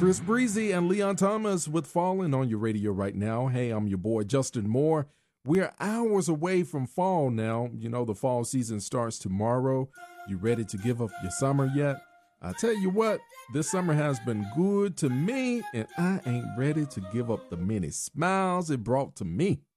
Chris Breezy and Leon Thomas with Falling on your radio right now. Hey, I'm your boy Justin Moore. We're hours away from fall now. You know, the fall season starts tomorrow. You ready to give up your summer yet? I tell you what, this summer has been good to me, and I ain't ready to give up the many smiles it brought to me.